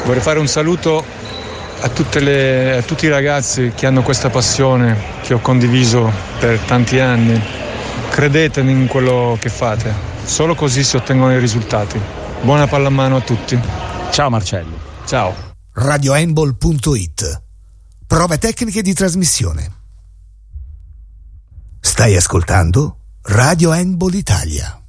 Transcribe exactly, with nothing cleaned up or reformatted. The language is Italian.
Vorrei fare un saluto a, tutte le, a tutti i ragazzi che hanno questa passione che ho condiviso per tanti anni. Credete in quello che fate, solo così si ottengono i risultati. Buona pallamano a tutti. Ciao Marcello. Ciao. radio handball punto it. Prove tecniche di trasmissione. Stai ascoltando Radio Handball Italia.